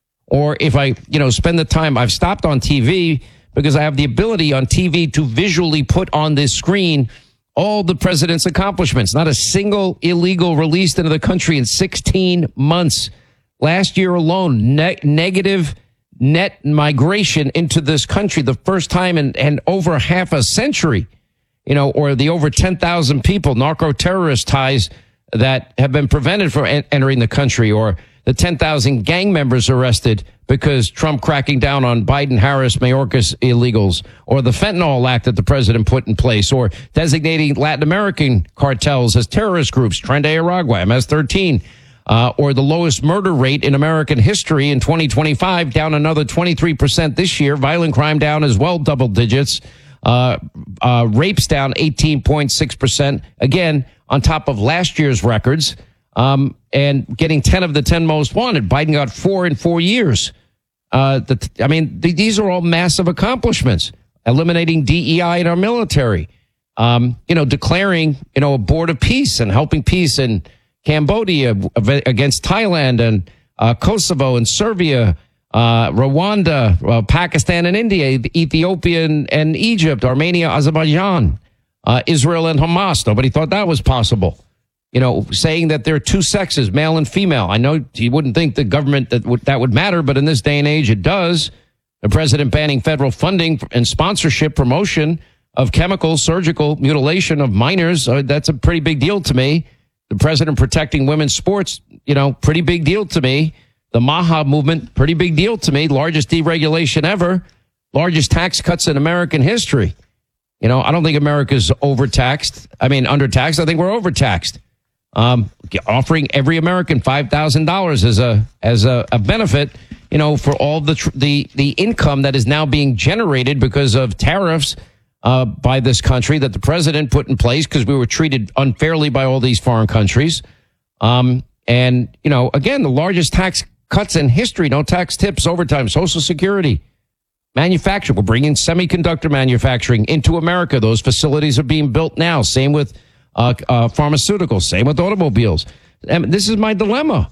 Or if I, you know, spend the time, I've stopped on T V because I have the ability on T V to visually put on this screen all the president's accomplishments. Not a single illegal released into the country in sixteen months. Last year alone, ne- negative net migration into this country, the first time in, in over half a century, you know, or the over ten thousand people, narco-terrorist ties that have been prevented from en- entering the country, or the ten thousand gang members arrested because Trump cracking down on Biden, Harris, Mayorkas illegals, or the fentanyl act that the president put in place, or designating Latin American cartels as terrorist groups, Tren de Aragua, M S thirteen, uh, or the lowest murder rate in American history in twenty twenty-five, down another twenty-three percent this year, violent crime down as well, double digits, uh, uh, rapes down eighteen point six percent, again, on top of last year's records. Um, and getting ten of the ten most wanted. Biden got four in four years. Uh, the, I mean, th- these are all massive accomplishments. Eliminating D E I in our military. Um, you know, declaring, you know, a board of peace and helping peace in Cambodia against Thailand and uh, Kosovo and Serbia, uh, Rwanda, uh, Pakistan and India, Ethiopia and, and Egypt, Armenia, Azerbaijan, uh, Israel and Hamas. Nobody thought that was possible. You know, saying that there are two sexes, male and female. I know you wouldn't think the government that would, that would matter, but in this day and age, it does. The president banning federal funding and sponsorship promotion of chemical surgical mutilation of minors. Uh, that's a pretty big deal to me. The president protecting women's sports, you know, pretty big deal to me. The MAHA movement, pretty big deal to me. Largest deregulation ever. Largest tax cuts in American history. You know, I don't think America's overtaxed. I mean, undertaxed. I think we're overtaxed. Um, offering every American five thousand dollars as a as a, a benefit, you know, for all the tr- the the income that is now being generated because of tariffs uh, by this country that the president put in place because we were treated unfairly by all these foreign countries. Um, and, you know, again, the largest tax cuts in history, no tax tips, overtime, Social Security, manufacturing. We're bringing semiconductor manufacturing into America. Those facilities are being built now. Same with Uh, uh, pharmaceuticals, same with automobiles. And this is my dilemma,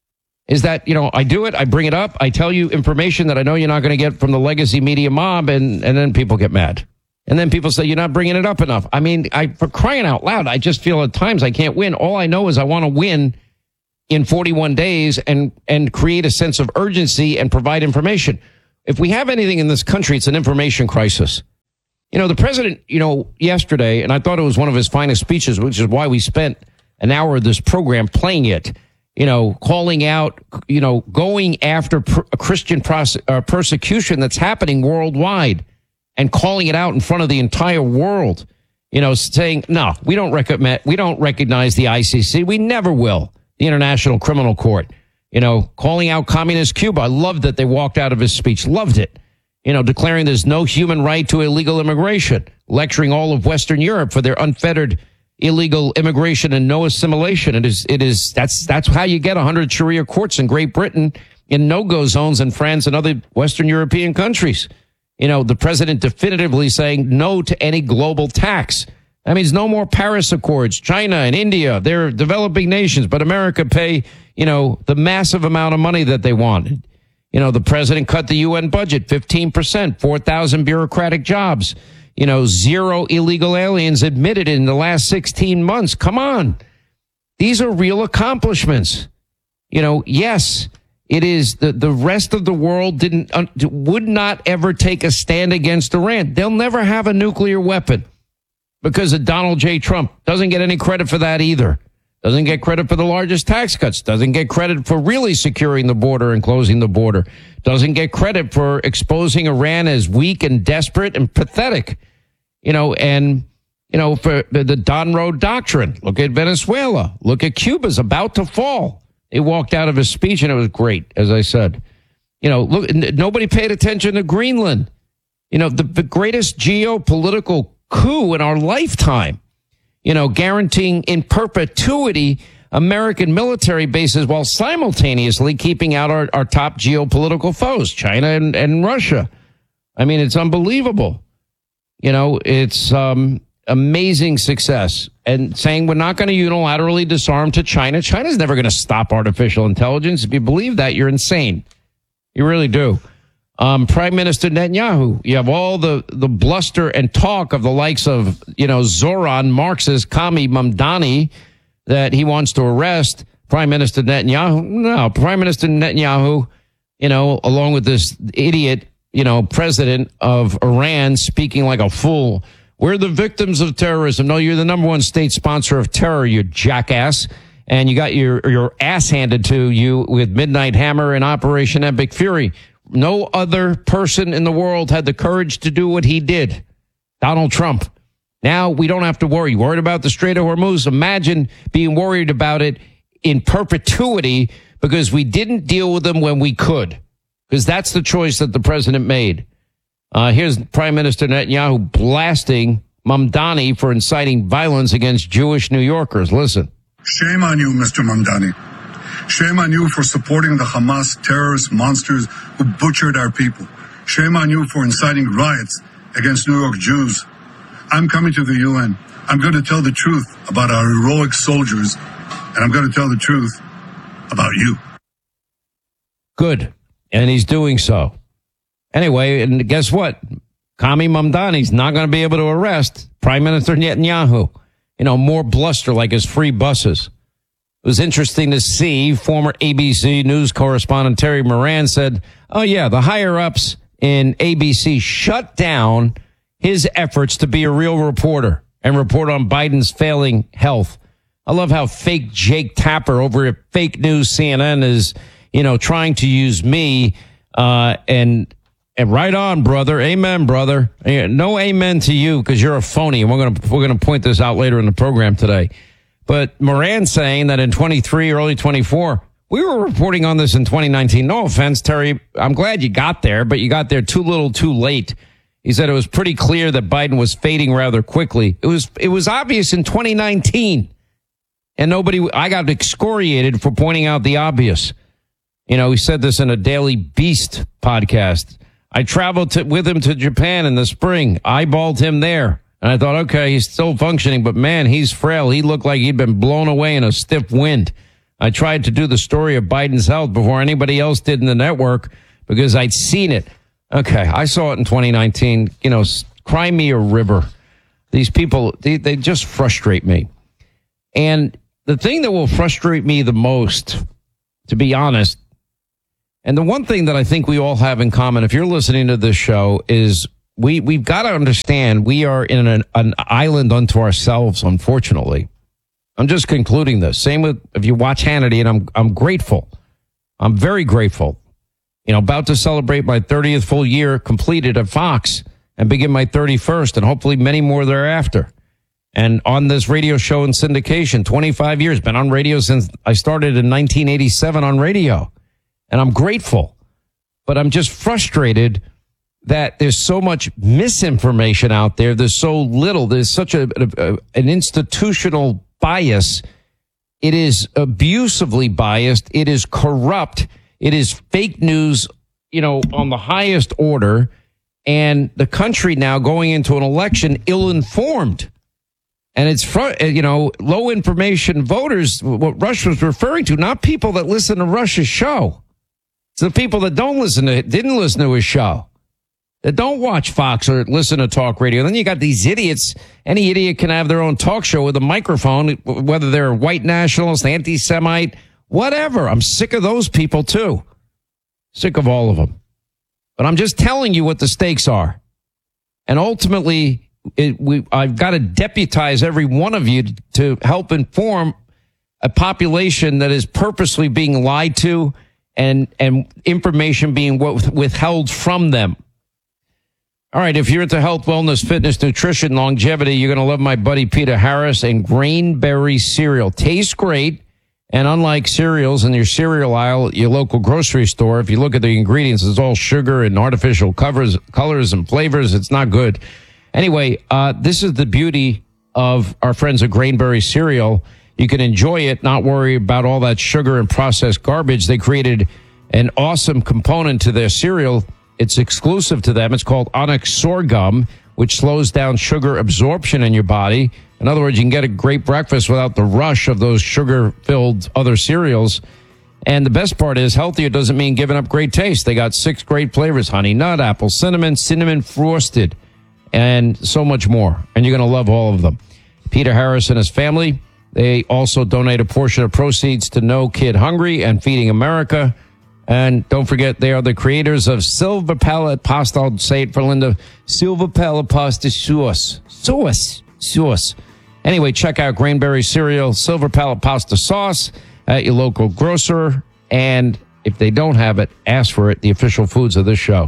is that, you know, I do it, I bring it up, I tell you information that I know you're not going to get from the legacy media mob, and, and then people get mad. And then people say, you're not bringing it up enough. I mean, I, for crying out loud, I just feel at times I can't win. All I know is I want to win in forty-one days and, and create a sense of urgency and provide information. If we have anything in this country, it's an information crisis. You know, the president, you know, yesterday, and I thought it was one of his finest speeches, which is why we spent an hour of this program playing it, you know, calling out, you know, going after per- Christian pros- uh, persecution that's happening worldwide and calling it out in front of the entire world, you know, saying, no, we don't recommend, we don't recognize the I C C. We never will. The International Criminal Court, you know, calling out communist Cuba. I loved that they walked out of his speech. Loved it. You know, declaring there's no human right to illegal immigration, lecturing all of Western Europe for their unfettered illegal immigration and no assimilation. It is, it is, that's, that's how you get one hundred Sharia courts in Great Britain in no-go zones in France and other Western European countries. You know, the president definitively saying no to any global tax. That means no more Paris Accords. China and India, they're developing nations, but America pay, you know, the massive amount of money that they wanted. You know, the president cut the U N budget fifteen percent, four thousand bureaucratic jobs, you know, zero illegal aliens admitted in the last sixteen months. Come on. These are real accomplishments. You know, yes, it is the, the rest of the world didn't, uh, would not ever take a stand against Iran. They'll never have a nuclear weapon because of Donald J. Trump. Doesn't get any credit for that either. Doesn't get credit for the largest tax cuts. Doesn't get credit for really securing the border and closing the border. Doesn't get credit for exposing Iran as weak and desperate and pathetic. You know, and, you know, for the Don Road Doctrine. Look at Venezuela. Look at Cuba's about to fall. He walked out of his speech and it was great, as I said. You know, look, nobody paid attention to Greenland. You know, the, the greatest geopolitical coup in our lifetime. You know, guaranteeing in perpetuity American military bases while simultaneously keeping out our, our top geopolitical foes, China and, and Russia. I mean, it's unbelievable. You know, it's um, amazing success. And saying we're not going to unilaterally disarm to China. China's never going to stop artificial intelligence. If you believe that, you're insane. You really do. Um, Prime Minister Netanyahu, you have all the, the bluster and talk of the likes of, you know, Zoran, Marxist, Kami Mamdani that he wants to arrest. Prime Minister Netanyahu, no, Prime Minister Netanyahu, you know, along with this idiot, you know, president of Iran speaking like a fool. We're the victims of terrorism. No, you're the number one state sponsor of terror, you jackass. And you got your, your ass handed to you with Midnight Hammer and Operation Epic Fury. No other person in the world had the courage to do what he did. Donald Trump. Now we don't have to worry. Worried about the Strait of Hormuz. Imagine being worried about it in perpetuity because we didn't deal with them when we could. Because that's the choice that the president made. Uh, here's Prime Minister Netanyahu blasting Mamdani for inciting violence against Jewish New Yorkers. Listen. Shame on you, Mister Mamdani. Shame on you for supporting the Hamas terrorist monsters who butchered our people. Shame on you for inciting riots against New York Jews. I'm coming to the U N. I'm going to tell the truth about our heroic soldiers, and I'm going to tell the truth about you. Good. And he's doing so. Anyway, and guess what? Kami Mamdani's not going to be able to arrest Prime Minister Netanyahu. You know, more bluster like his free buses. It was interesting to see former A B C News correspondent Terry Moran said, oh, yeah, the higher-ups in A B C shut down his efforts to be a real reporter and report on Biden's failing health. I love how fake Jake Tapper over at Fake News C N N is, you know, trying to use me uh, and And right on, brother. Amen, brother. No amen to you because you're a phony. And we're going to we're going to point this out later in the program today. But Moran saying that in twenty-three, early twenty-four, we were reporting on this in twenty nineteen. No offense, Terry. I'm glad you got there, but you got there too little, too late. He said it was pretty clear that Biden was fading rather quickly. It was it was obvious in twenty nineteen. And nobody, I got excoriated for pointing out the obvious. You know, he said this in a Daily Beast podcast. I traveled to, with him to Japan in the spring, eyeballed him there. And I thought, okay, he's still functioning, but man, he's frail. He looked like he'd been blown away in a stiff wind. I tried to do the story of Biden's health before anybody else did in the network because I'd seen it. Okay, I saw it in twenty nineteen. You know, cry me a river. These people, they, they just frustrate me. And the thing that will frustrate me the most, to be honest, and the one thing that I think we all have in common, if you're listening to this show, is we, we've got to understand we are in an, an island unto ourselves, unfortunately. I'm just concluding this. Same with, if you watch Hannity, and I'm, I'm grateful. I'm very grateful. You know, about to celebrate my thirtieth full year completed at Fox and begin my thirty-first and hopefully many more thereafter. And on this radio show in syndication, twenty-five years, been on radio since I started in nineteen eighty-seven on radio. And I'm grateful, but I'm just frustrated that there's so much misinformation out there. There's so little. There's such a, a an institutional bias. It is abusively biased. It is corrupt. It is fake news, you know, on the highest order. And the country now going into an election ill-informed. And it's, you know, low information voters, what Rush was referring to, not people that listen to Rush's show. It's the people that don't listen to it, didn't listen to his show, that don't watch Fox or listen to talk radio. Then you got these idiots. Any idiot can have their own talk show with a microphone, whether they're a white nationalist, anti-Semite, whatever. I'm sick of those people too. Sick of all of them. But I'm just telling you what the stakes are. And ultimately, it, we, I've got to deputize every one of you to help inform a population that is purposely being lied to and, and information being withheld from them. All right, if you're into health, wellness, fitness, nutrition, longevity, you're going to love my buddy Peter Harris and Grainberry cereal. Tastes great, and unlike cereals in your cereal aisle at your local grocery store, if you look at the ingredients, it's all sugar and artificial covers, colors and flavors. It's not good. Anyway, uh, this is the beauty of our friends at Grainberry cereal. You can enjoy it, not worry about all that sugar and processed garbage. They created an awesome component to their cereal. It's exclusive to them. It's called Onyx Sorghum, which slows down sugar absorption in your body. In other words, you can get a great breakfast without the rush of those sugar-filled other cereals. And the best part is healthier doesn't mean giving up great taste. They got six great flavors: honey nut, apple cinnamon, cinnamon frosted, and so much more. And you're going to love all of them. Peter Harris and his family, they also donate a portion of proceeds to No Kid Hungry and Feeding America. And don't forget, they are the creators of Silver Palette Pasta. I'll say it for Linda. Silver Palette Pasta Sauce. Sauce. Sauce. Anyway, check out Grainberry cereal, Silver Palette Pasta Sauce at your local grocer. And if they don't have it, ask for it. The official foods of this show.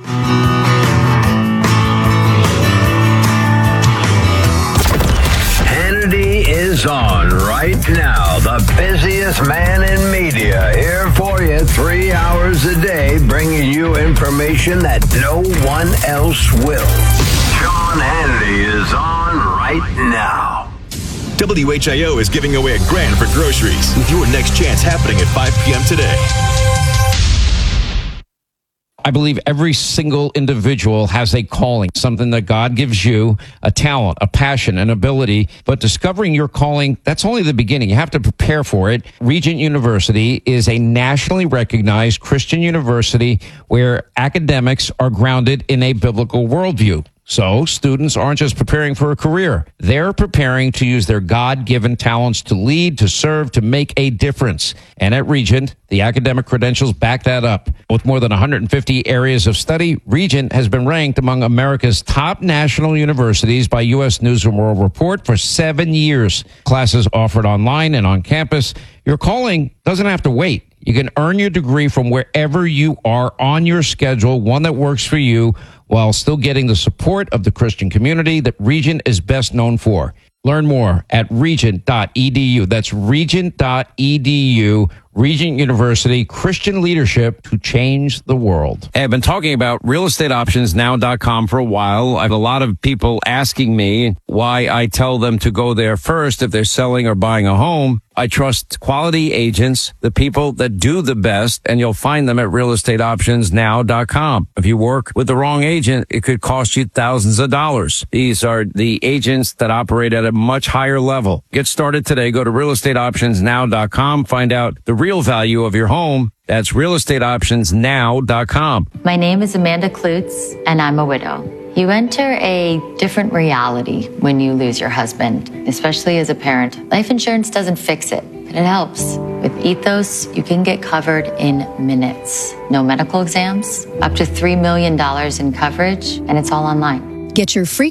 Hannity is on right now. The busiest man in media, here for you three hours a day, bringing you information that no one else will. Sean Hannity is on right now. W H I O is giving away a grand for groceries with your next chance happening at five p.m. today. I believe every single individual has a calling, something that God gives you, a talent, a passion, an ability. But discovering your calling, that's only the beginning. You have to prepare for it. Regent University is a nationally recognized Christian university where academics are grounded in a biblical worldview. So students aren't just preparing for a career. They're preparing to use their God-given talents to lead, to serve, to make a difference. And at Regent, the academic credentials back that up. With more than one hundred fifty areas of study, Regent has been ranked among America's top national universities by U S News and World Report for seven years. Classes offered online and on campus. Your calling doesn't have to wait. You can earn your degree from wherever you are on your schedule, one that works for you, while still getting the support of the Christian community that Regent is best known for. Learn more at regent dot e d u. That's regent dot e d u. Regent University, Christian leadership to change the world. Hey, I've been talking about real estate options now dot com for a while. I have a lot of people asking me why I tell them to go there first if they're selling or buying a home. I trust quality agents, the people that do the best, and you'll find them at real estate options now dot com. If you work with the wrong agent, it could cost you thousands of dollars. These are the agents that operate at a much higher level. Get started today. Go to real estate options now dot com. Find out the real value of your home. That's real estate options now dot com. My name is Amanda Klutz, and I'm a widow. You enter a different reality when you lose your husband, especially as a parent. Life insurance doesn't fix it, but it helps. With Ethos, you can get covered in minutes. No medical exams, up to three million dollars in coverage, and it's all online. Get your free